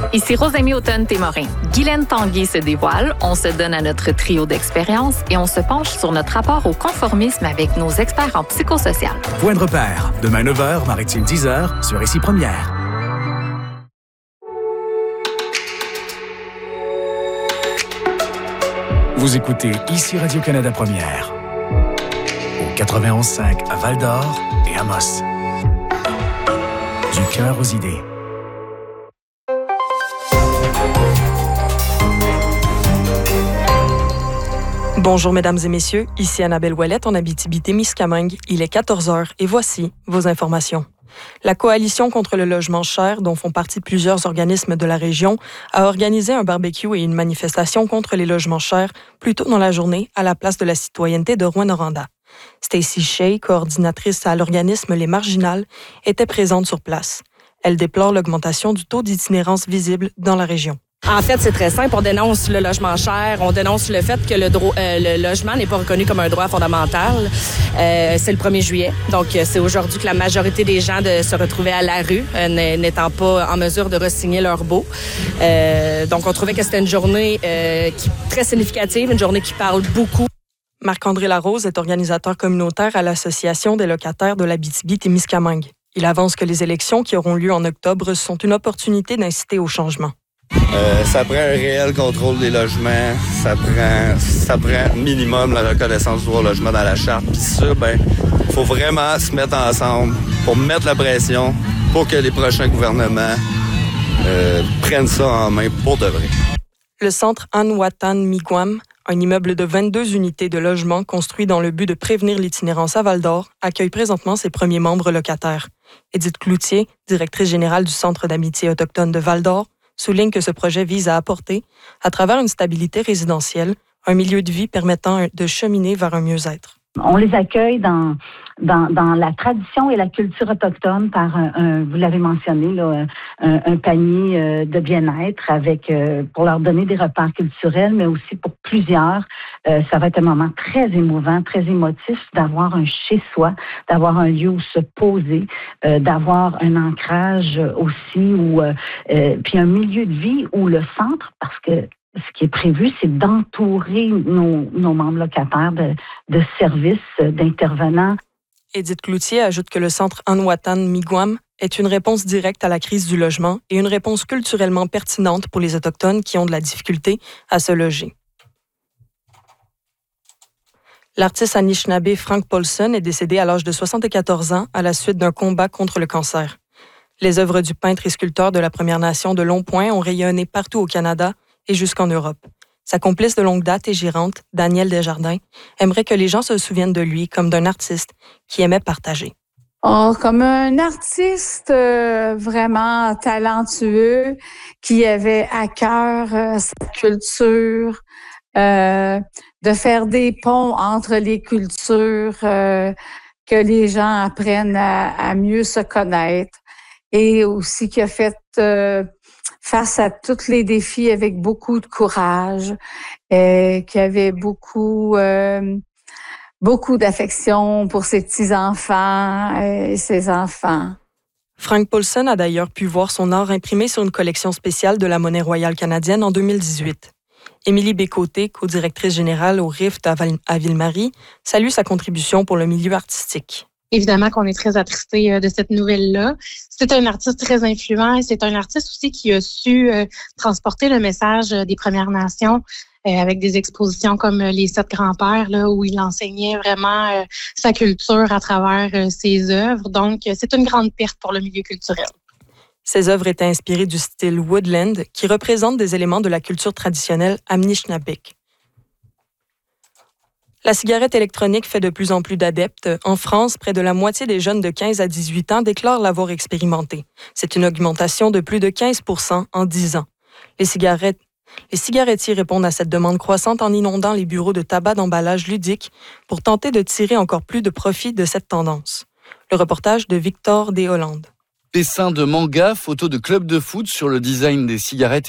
Ici Rosemie Automne-Témorin. Guylaine Tanguay se dévoile, on se donne à notre trio d'expérience et on se penche sur notre rapport au conformisme avec nos experts en psychosocial. Point de repère, demain 9h, Maritime 10h, sur Ici Première. Vous écoutez Ici Radio-Canada Première, au 91.5 à Val-d'Or et Amos. Du cœur aux idées. Bonjour mesdames et messieurs, ici Annabelle Ouellette en Abitibi-Témiscamingue. Il est 14h et voici vos informations. La Coalition contre le logement cher, dont font partie plusieurs organismes de la région, a organisé un barbecue et une manifestation contre les logements chers plus tôt dans la journée à la place de la citoyenneté de Rouyn-Noranda. Stacey Shea, coordinatrice à l'organisme Les Marginales, était présente sur place. Elle déplore l'augmentation du taux d'itinérance visible dans la région. En fait, c'est très simple. On dénonce le logement cher. On dénonce le fait que le logement n'est pas reconnu comme un droit fondamental. C'est le 1er juillet. Donc, c'est aujourd'hui que la majorité des gens se retrouvaient à la rue, n'étant pas en mesure de re-signer leur baux. Donc, on trouvait que c'était une journée très significative, une journée qui parle beaucoup. Marc-André Larose est organisateur communautaire à l'Association des locataires de l'Abitibi-Témiscamingue. Il avance que les élections qui auront lieu en octobre sont une opportunité d'inciter au changement. Ça prend un réel contrôle des logements. Ça prend minimum la reconnaissance du droit au logement dans la charte. Puis ça, faut vraiment se mettre ensemble pour mettre la pression pour que les prochains gouvernements prennent ça en main pour de vrai. Le centre Anne-Watan-Miigwam, un immeuble de 22 unités de logement construit dans le but de prévenir l'itinérance à Val-d'Or, accueille présentement ses premiers membres locataires. Edith Cloutier, directrice générale du Centre d'amitié autochtone de Val-d'Or, souligne que ce projet vise à apporter, à travers une stabilité résidentielle, un milieu de vie permettant de cheminer vers un mieux-être. On les accueille dans la tradition et la culture autochtone par vous l'avez mentionné, là, un panier de bien-être avec pour leur donner des repères culturels, mais aussi pour plusieurs, ça va être un moment très émouvant, très émotif d'avoir un chez-soi, d'avoir un lieu où se poser, d'avoir un ancrage aussi, puis un milieu de vie où le centre, parce que ce qui est prévu, c'est d'entourer nos membres locataires de services, d'intervenants. Edith Cloutier ajoute que le centre Anne-Watan-Miigwam est une réponse directe à la crise du logement et une réponse culturellement pertinente pour les Autochtones qui ont de la difficulté à se loger. L'artiste Anishinaabe Frank Paulson est décédé à l'âge de 74 ans à la suite d'un combat contre le cancer. Les œuvres du peintre et sculpteur de la Première Nation de Long Point ont rayonné partout au Canada et jusqu'en Europe. Sa complice de longue date et gérante, Danielle Desjardins, aimerait que les gens se souviennent de lui comme d'un artiste qui aimait partager. Comme un artiste vraiment talentueux, qui avait à cœur sa culture, de faire des ponts entre les cultures, que les gens apprennent à mieux se connaître, et aussi qui a fait face à tous les défis avec beaucoup de courage, qui avait beaucoup d'affection pour ses petits-enfants et ses enfants. Frank Paulson a d'ailleurs pu voir son art imprimé sur une collection spéciale de la Monnaie royale canadienne en 2018. Émilie Bécoté, co-directrice générale au Rift à Ville-Marie, salue sa contribution pour le milieu artistique. Évidemment qu'on est très attristé de cette nouvelle-là. C'est un artiste très influent et c'est un artiste aussi qui a su transporter le message des Premières Nations avec des expositions comme les 7 grands-pères, là, où il enseignait vraiment sa culture à travers ses œuvres. Donc, c'est une grande perte pour le milieu culturel. Ses œuvres étaient inspirées du style woodland qui représente des éléments de la culture traditionnelle Anishinaabique. La cigarette électronique fait de plus en plus d'adeptes. En France, près de la moitié des jeunes de 15 à 18 ans déclarent l'avoir expérimenté. C'est une augmentation de plus de 15 % en 10 ans. Les cigarettiers répondent à cette demande croissante en inondant les bureaux de tabac d'emballage ludique pour tenter de tirer encore plus de profit de cette tendance. Le reportage de Victor Deshollandes. Dessin de manga, photos de clubs de foot sur le design des cigarettes